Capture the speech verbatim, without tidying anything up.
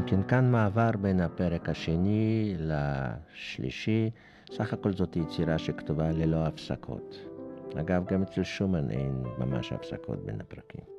כן, כאן מעבר בין הפרק השני לשלישי. סך הכל זאת יצירה שכתובה ללא הפסקות. אגב, גם אצל שומן אין ממש הפסקות בין הפרקים.